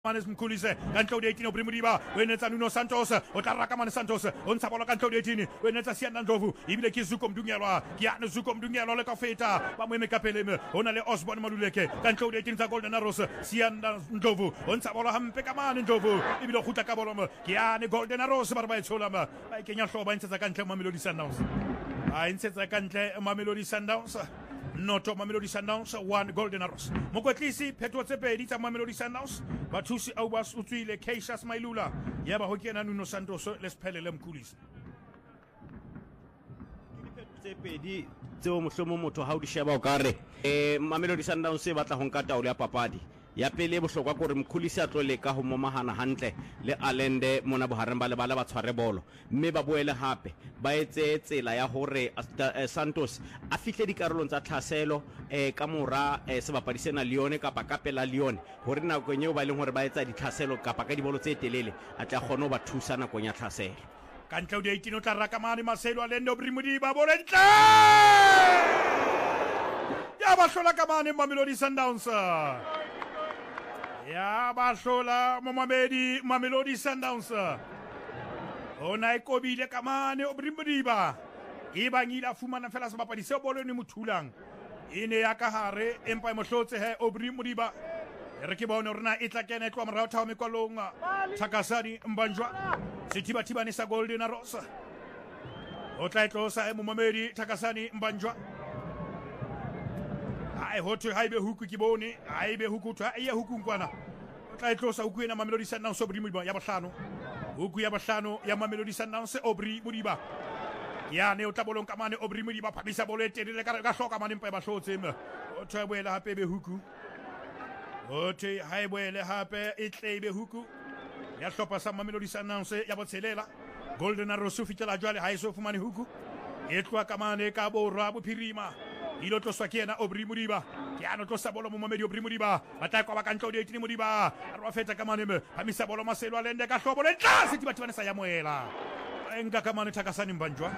Manes Mkulise, kantle o 18 o Primuriba, o enetsa Nuno Santos, o tla raka Mane Santos, o ntsha bola kantle o 18, o enetsa Siana Ndlovu, ebile ke Zuko Mdungelwa, ke yana Zuko Mdungelwa le ka feta, ba mo eme ka peleme, o na le Osborne Maluleke, kantle o 18 tsa Golden Arrows, Siana Ndlovu, o ntsha bola hampe ka Mane Ndlovu, ebile o khutla ka bola mo, ke yana Golden Arrows ba re ba e tshola ba e kenya hloba ba ntshetsa kantle Mamelodi Sundowns. Ba ntshetsa kantle Mamelodi Sundowns. Noto Mamelodi Sundowns 1 Golden Arrows. Mokwetlisi phetho tse pedi tsa Mamelodi Sundowns. Bathusi Aubas Utswile, Keishas Mailula. Yaba ho kena Nuno Santos le Siphelele Mkhulisi. Tse pedi tseo mohlomo motho ha o di sheba o kare Mamelodi Sundowns e batla ho nka taolo ya papadi. Ya pele bohlokwa gore Mkhulisi a tlole ka ho momahana hantle le Alende mona bohareng ba le bala ba tshware bolo, mme ba boele hape ba etse tsela ya hore Santos a fihle dikarolong tsa tlhaselo ka mora sebapadi sena Lione kapa kapela Lione hore nakong eo ba leng hore ba etsa ditlhaselo kapa ka dibolo tse telele a tla kgona ho ba thusa nakong ya tlhaselo. Kantle o 18 o tla raka Mane Marcelo Alende Brimudi ba bolentle ya ba hlola ka Mane Mamelodi Sundowns. Ya ba hlola Mamelodi Sundowns. Ona e kobile ka Mane o Brimdiba e bangila fumana fela sebapadi se bolo ne mothulang ene ya ka hare empa e mohlotse he o Brimdiba re ke bona rena e tla kena tloa morao thao mekwalong Thakasani Mbanjwa sethiba ne sa Golden Arrows o tla etlosa e momamedi Thakasani Mbanjwa. Ai hotu haibe huku kibone haibe huku twa ya huku nkwana o tla etlosa huku ena Mamelodi Sundowns Brimdiba ya bahlano huku ya bahlano ya Mamelodi Sundowns Brimdiba ya ne o tla bolong ka Mane Brimdiba phamisa bolo e telele ka hloka Mane mpa e ba hlotse o tla boela hape be huku o te haiboele hape e tlebe huku ya hlopa sa Mamelodi Sundowns ya botshelela Golden Arrows o fitela jwale ha e so fumane huku e tloa ka Mane ka borwa bophirima ilo tloswa ke ena Brimdiba ke ano tlosa bolo mo Mamedi Brimdiba batla kwa ba kantle o 18 Modiba a re wa feta ka Mane hamisa bolo Marcelo Alende ka hlobo le tlase tibatibane sa ya moela enka ka Mane Thakasani Mbanjwa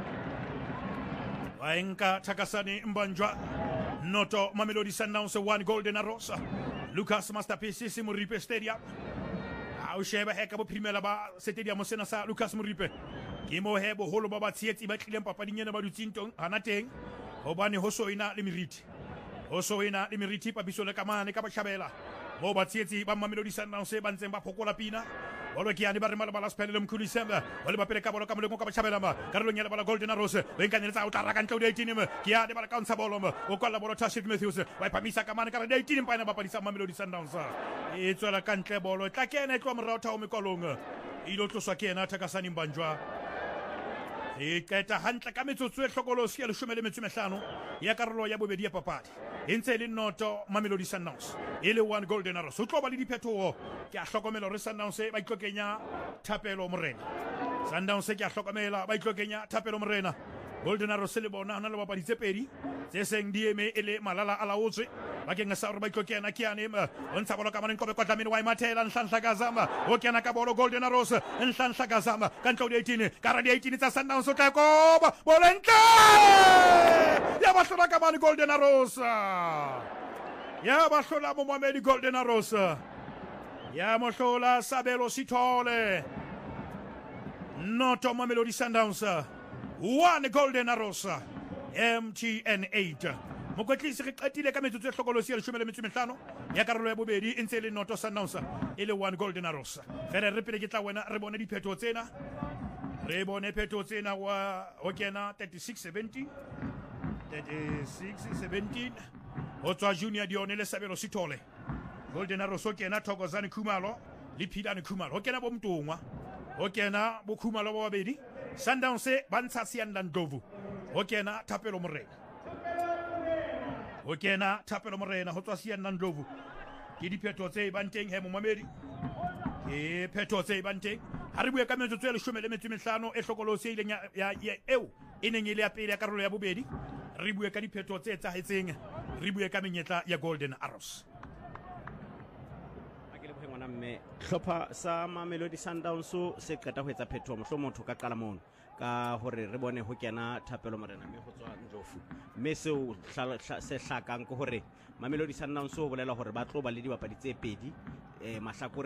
wa enka Thakasani Mbanjwa. Noto Mamelodi Sundowns 1 Golden Arrows. Lucas Masterpiece Moripe Stadium. A o sheba heka bo primela ba stadium sena sa Lucas Moripe ke mo hebo holo ba tsietsi ba tlileng papading ena ba dutsintong hana teng hobane ho so ina le meriti pa bisole ka Mane ka ba Chabela mo ba tsietsi ba Mamelodi Sundowns ba ntseng ba phokola pina bolo ke yani ba re mala Siphelele Mkhulisi ba le ba pele ka bolo ka moleng ka ba Chabela karolong ya le bala Golden Arrows ba nkanyeletsa o tla raka ntle o 18 ke ya de ba ka ntsha bolo o kwala bolo Tashik Matthews ba phamisa ka Mane ka re 18 pa ena ba padisa Mamelodi Sundowns e tswela ka ntle bolo tla ke ena e tloa morao thao mekwalong ilo tloswa ke ena Thakasani Mbanjwa e keta hantle ka metsotso e hlokolosi ya 15 ya karolo ya bobedi ya papadi e ntse le noto Mamelodi Sundowns e le 1 Golden Arrows o tlo ba le diphethoho ke a hlokomela re Sundowns ba itlokenya Thapelo Morena Sundowns ke a hlokomela ba itlokenya Thapelo Morena Golden Arrows le bona hana le bapadi tse pedi tse seng di eme ele malala a laotswe ba ke ngasa re ba itlokena ke ane o ntsha bolo ka Mane Nkobe Kwadlamini wa imathela Nhlanhla Kazama o kena ka bolo Golden Arrows Nhlanhla Kazama ka ntle o 18 ka ra 18 tsa Sundowns o tla koba bolo ntle ya ba hlola ka Mane Golden Arrows ya ba hlola mo Mamedi Golden Arrows ya mo hlola Sabelo Sithole noto Mamelodi Sundowns 1 Golden Arrows MTN 8 mokwetlisi re qetile ka metsotso e hlokolosi ya 15 ya karolo ya bobedi e ntse le noto Sundowns e le 1 Golden Arrows fela re pele ke tla wena re bone diphetho tsena wa o kena 36-17 o tswa Junior Dione le Sabelo Sithole Golden Arrows o kena Thokozani Khumalo le Philane Khumalo o kena bo Mtongwa o kena bo Khumalo ba babedi Sundowns ba ntsha Siana Ndlovu o kena Thapelo Morena ho tswa Siana Ndlovu ke diphetho tse bang teng he mo Mamedi ke phetho tse bang teng ha re bue ka metsotso e 15 e hlokolosi ileng ya eo e neng ile ya pele ya karolo ya bobedi re bue ka diphetho tse etsahetseng re bue ka menyetla ya Golden Arrows. Ngwana mme hlopha sa Mamelodi Sundowns se qeta ho etsa phetho mohlomotho ka qala mono ka hore re bone ho kena Thapelo Morena mme ho tswa Ndlovu mme seo se hlakang ke hore Mamelodi Sundowns ho bolela hore ba tlo ba le dibapadi tse pedi mahlakore